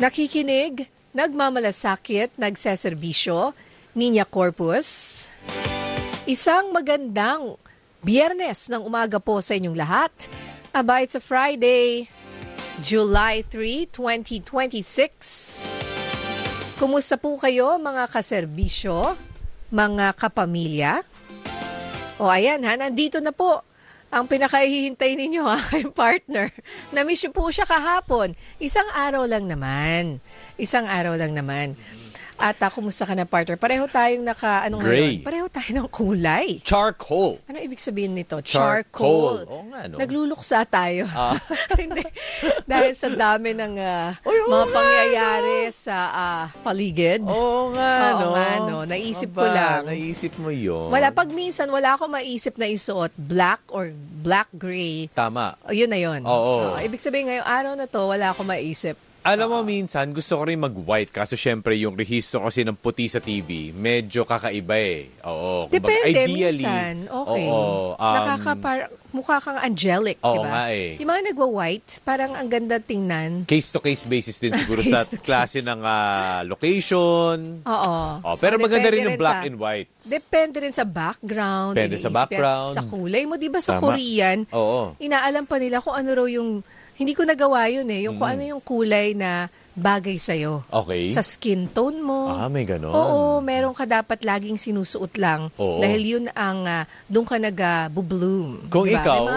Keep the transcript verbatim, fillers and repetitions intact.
Nakikinig, nagmamalasakit, nagseserbisyo, Niña Corpus. Isang magandang Biyernes ng umaga po sa inyong lahat. Aba, it's a Friday, July third, twenty twenty-six. Kumusta po kayo mga kaserbisyo, mga kapamilya? O ayan ha, nandito na po ang pinakahihintay ninyo ha, kayong partner. Na-miss niyo po siya kahapon. Isang araw lang naman. Isang araw lang naman. At uh, kumusta ka na, partner? Pareho tayong naka, ano Gray. ngayon? Pareho tayo ng kulay. Charcoal. Ano ibig sabihin nito? Charcoal. Charcoal. Oo nga, no? Nagluluksa tayo. Ah. Hindi. Dahil sa dami ng uh, Oy, oo mga nga, pangyayari sa uh, paligid. Oo nga, Oo no? nga, no? Naisip Aba, ko lang. Naisip mo yun. Wala, pag minsan, wala akong maisip na isuot black or black-gray. Tama. O, yun na yun. Oo. Uh, ibig sabihin, ngayong araw na to, wala akong maisip. Alam mo, minsan, gusto ko rin mag-white kaso syempre yung rehistro kasi ng puti sa T V, medyo kakaiba eh. Oo. Kumbaga, Depende, ideally, minsan. Okay. Oo. Um, Nakakapar... Mukha kang angelic, Oo diba? nga eh. Yung mga nagwa-white, parang ang ganda tingnan. Case-to-case basis din siguro sa Case to klase ng ah, location. Oo. Oh, pero O, maganda depende rin yung black sa- and white. Depende rin sa background. Depende sa iniisip yan. background. Sa kulay mo, di ba sa Tama. Korean, Oo. inaalam pa nila kung ano raw yung... Hindi ko nagawa yun eh. Yung kung ano yung kulay na bagay sa'yo. Okay. Sa skin tone mo. Ah, may ganon. Oo, meron ka dapat laging sinusuot lang. Oo. Dahil yun ang, uh, doon ka nag-bloom. Kung diba? ikaw, May mga